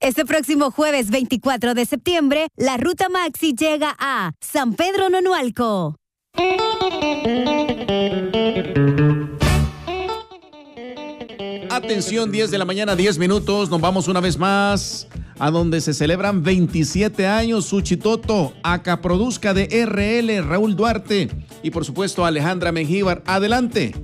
Este próximo jueves 24 de septiembre, la Ruta Maxi llega a San Pedro Nonualco. Atención, 10 de la mañana, 10 minutos. Nos vamos una vez más a donde se celebran 27 años. Suchitoto, Acaproduzca de RL, Raúl Duarte y por supuesto Alejandra Mengíbar. Adelante.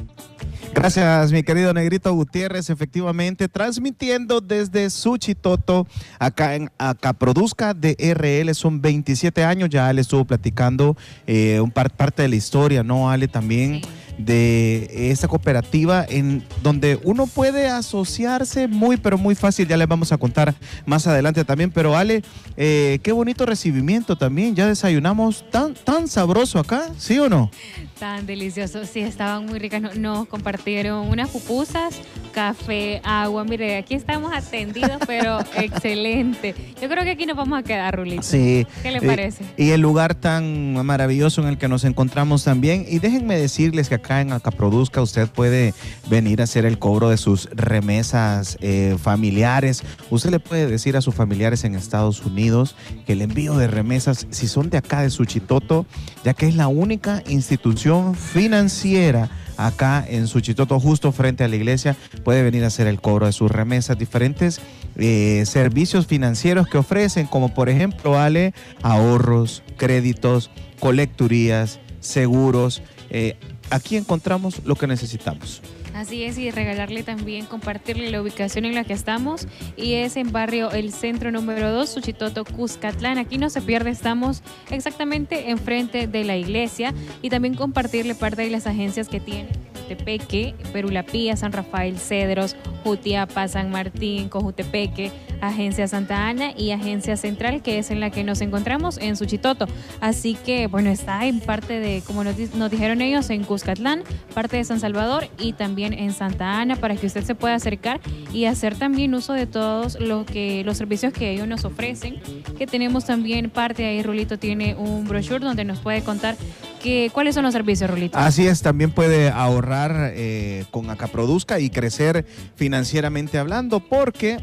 Gracias, mi querido Negrito Gutiérrez. Efectivamente, transmitiendo desde Suchitoto, acá en Acaproduzca de RL, son 27 años. Ya Ale estuvo platicando parte de la historia, ¿no, Ale? También de esta cooperativa en donde uno puede asociarse pero muy fácil. Ya les vamos a contar más adelante también. Pero Ale, qué bonito recibimiento también. Ya desayunamos tan sabroso acá, ¿sí o no? Tan delicioso, sí, estaban muy ricas. Nos compartieron unas pupusas, café, agua. Mire, aquí estamos atendidos, pero excelente. Yo creo que aquí nos vamos a quedar, Rulito. Sí. ¿Qué le parece? Y el lugar tan maravilloso en el que nos encontramos también. Y déjenme decirles que acá en Acaproduzca usted puede venir a hacer el cobro de sus remesas familiares. Usted le puede decir a sus familiares en Estados Unidos que el envío de remesas, si son de acá de Suchitoto, ya que es la única institución financiera acá en Suchitoto, justo frente a la iglesia, puede venir a hacer el cobro de sus remesas. Diferentes servicios financieros que ofrecen, como por ejemplo, Ale, ahorros, créditos, colecturías, seguros. Aquí encontramos lo que necesitamos. Así es, y regalarle también, compartirle la ubicación en la que estamos, y es en barrio El Centro número 2, Suchitoto, Cuscatlán. Aquí no se pierde, estamos exactamente enfrente de la iglesia, y también compartirle parte de las agencias que tiene Cojutepeque, Perulapía, San Rafael, Cedros, Jutiapa, San Martín, Cojutepeque, Agencia Santa Ana y Agencia Central, que es en la que nos encontramos en Suchitoto. Así que, bueno, está en parte de, como nos dijeron ellos, en Cuscatlán, parte de San Salvador y también en Santa Ana, para que usted se pueda acercar y hacer también uso de todos los servicios que ellos nos ofrecen, que tenemos también parte ahí. Rulito tiene un brochure donde nos puede contar cuáles son los servicios, Rulito. Así es, también puede ahorrar con Acaproduzca y crecer financieramente hablando, porque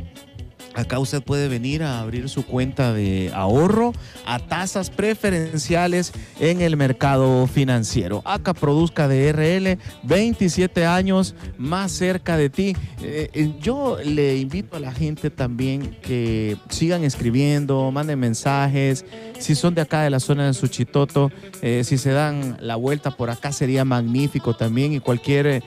acá usted puede venir a abrir su cuenta de ahorro a tasas preferenciales en el mercado financiero. Acaproduzca de RL, 27 años más cerca de ti. Yo le invito a la gente también que sigan escribiendo, manden mensajes. Si son de acá de la zona de Suchitoto, si se dan la vuelta por acá sería magnífico también. Y cualquier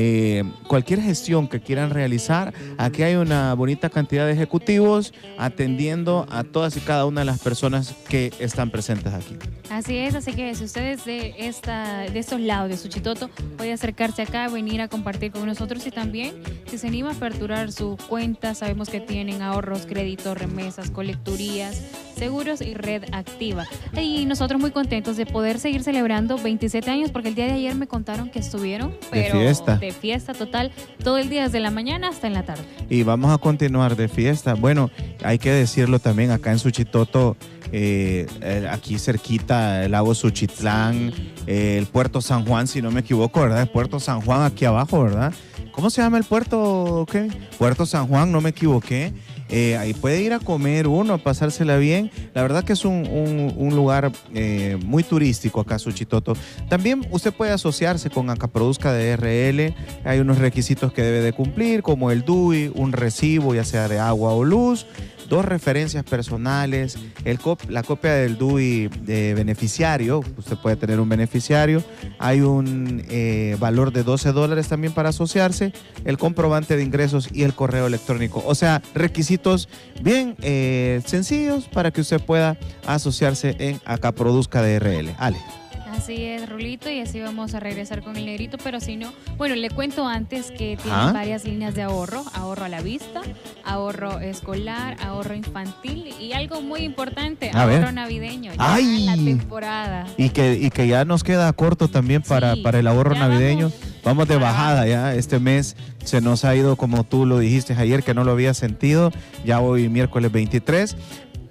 gestión que quieran realizar, aquí hay una bonita cantidad de ejecutivos atendiendo a todas y cada una de las personas que están presentes aquí. Así es, así que si ustedes de estos lados de Suchitoto, puede acercarse acá, venir a compartir con nosotros, y también si se anima a aperturar su cuenta, sabemos que tienen ahorros, créditos, remesas, colecturías, seguros y red activa. Y nosotros muy contentos de poder seguir celebrando 27 años, porque el día de ayer me contaron que estuvieron, pero de fiesta total, todo el día desde la mañana hasta en la tarde. Y vamos a continuar de fiesta. Bueno, hay que decirlo también, acá en Suchitoto, aquí cerquita, el lago Suchitlán, el puerto San Juan, si no me equivoco, ¿verdad? El puerto San Juan aquí abajo, ¿verdad? ¿Cómo se llama el puerto? ¿Qué? Puerto San Juan, no me equivoqué. Ahí puede ir a comer uno, a pasársela bien. La verdad que es un lugar muy turístico acá, Suchitoto. También usted puede asociarse con Acaproduzca de RL. Hay unos requisitos que debe de cumplir, como el DUI, un recibo, ya sea de agua o luz, 2 referencias personales, la copia del DUI de beneficiario. Usted puede tener un beneficiario. Hay un valor de $12 también para asociarse, el comprobante de ingresos y el correo electrónico. O sea, requisitos bien sencillos para que usted pueda asociarse en Acaproduzca de RL. Ale. Así es, Rulito, y así vamos a regresar con el Negrito, pero si no, bueno, le cuento antes que tienen varias líneas de ahorro a la vista, ahorro escolar, ahorro infantil y algo muy importante, ahorro navideño, ya en la temporada. Y que ya nos queda corto también para el ahorro navideño. Vamos de bajada ya, este mes se nos ha ido, como tú lo dijiste ayer, que no lo había sentido, ya hoy miércoles 23.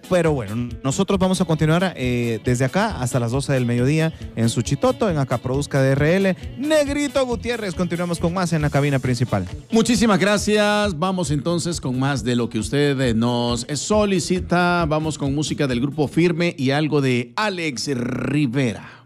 Pero bueno, nosotros vamos a continuar desde acá hasta las 12 del mediodía en Suchitoto, en Acá Produzca DRL. Negrito Gutiérrez, continuamos con más en la cabina principal. Muchísimas gracias. Vamos entonces con más de lo que usted nos solicita. Vamos con música del grupo Firme y algo de Alex Rivera.